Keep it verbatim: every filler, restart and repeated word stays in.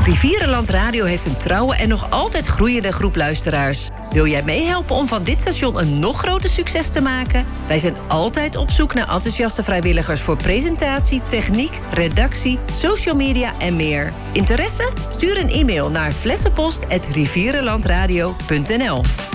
Rivierenland Radio heeft een trouwe en nog altijd groeiende groep luisteraars. Wil jij meehelpen om van dit station een nog groter succes te maken? Wij zijn altijd op zoek naar enthousiaste vrijwilligers voor presentatie, techniek, redactie, social media en meer. Interesse? Stuur een e-mail naar flessenpost at rivierenlandradio punt n l.